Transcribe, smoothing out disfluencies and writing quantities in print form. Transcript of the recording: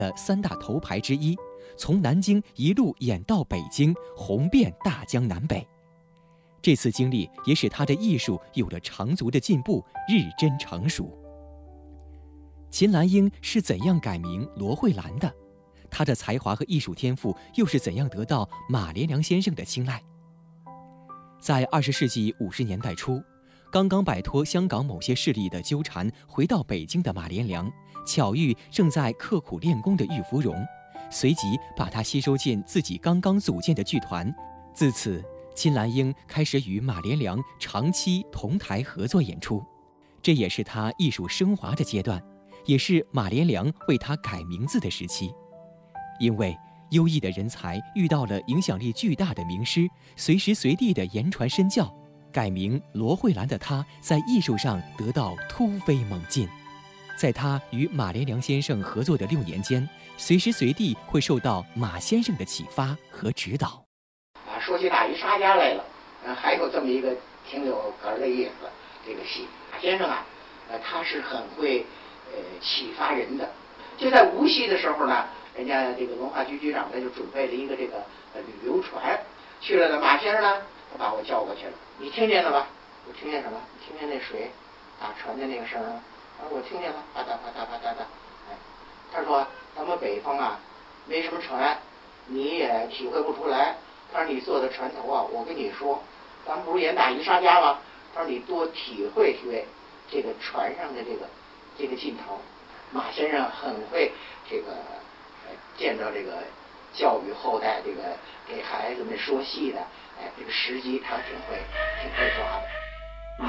的3大头牌之一，从南京一路演到北京，红遍大江南北。这次经历也使他的艺术有了长足的进步，日臻成熟。秦兰英是怎样改名罗慧兰的？她的才华和艺术天赋又是怎样得到马连良先生的青睐？在20世纪50年代初，刚刚摆脱香港某些势力的纠缠，回到北京的马连良巧遇正在刻苦练功的郁芙蓉，随即把她吸收进自己刚刚组建的剧团。自此，秦兰英开始与马连良长期同台合作演出，这也是她艺术升华的阶段，也是马连良为她改名字的时期。因为优异的人才遇到了影响力巨大的名师，随时随地的言传身教，改名罗慧兰的她在艺术上得到突飞猛进。在她与马连良先生合作的6年间，随时随地会受到马先生的启发和指导。 说起大鱼沙家来了，还有这么一个挺有哏的意思，这个戏马先生啊，他是很会启发人的。就在无锡的时候呢，人家这个文化局局长呢就准备了一个这个旅游船，去了呢，马先生呢他把我叫过去了，你听见了吧？我听见什么？听见那水打船的那个声吗？我听见了，啪嗒啪嗒啪嗒的。哎，他说咱们北方啊没什么船，你也体会不出来。他说你坐在船头啊，我跟你说，咱们不是演大鱼沙家吗？他说你多体会体会这个船上的这个劲头。马先生很会这个见着这个教育后代，这个给孩子们说戏的，这个时机他挺会抓的。